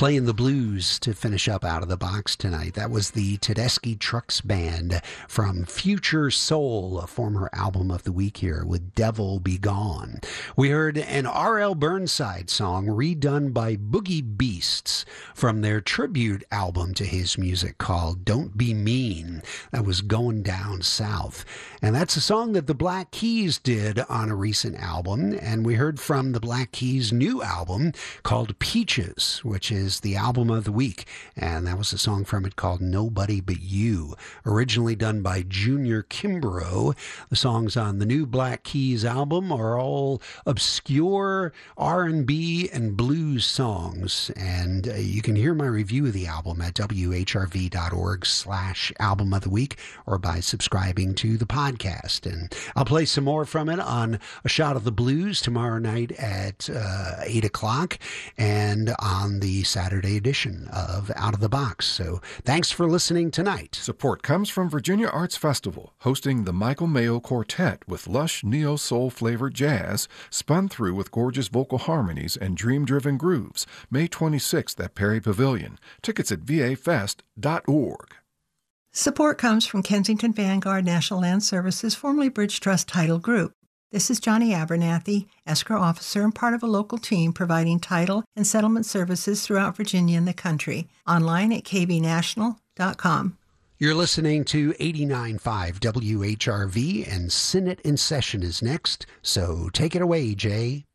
Playing the blues to finish up Out of the Box tonight. That was the Tedeschi Trucks Band from Future Soul, a former album of the week here with Devil Be Gone. We heard an R.L. Burnside song redone by Boogie Beasts from their tribute album to his music called Don't Be Mean. That was Going Down South. And that's a song that the Black Keys did on a recent album. And we heard from the Black Keys' new album called Peaches, which is the album of the week, and that was a song from it called Nobody But You, originally done by Junior Kimbrough. The songs on the new Black Keys album are all obscure R&B and blues songs, and you can hear my review of the album at whrv.org/album of the week or by subscribing to the podcast. And I'll play some more from it on A Shot of the Blues tomorrow night at 8 o'clock and on the Saturday edition of Out of the Box. So thanks for listening tonight. Support comes from Virginia Arts Festival, hosting the Michael Mayo Quartet with lush neo-soul flavored jazz, spun through with gorgeous vocal harmonies and dream-driven grooves, May 26th at Perry Pavilion. Tickets at vafest.org. Support comes from Kensington Vanguard National Land Services, formerly Bridge Trust Title Group. This is Johnny Abernathy, escrow officer and part of a local team providing title and settlement services throughout Virginia and the country. Online at kbnational.com. You're listening to 89.5 WHRV, and Senate in Session is next, so take it away, Jay.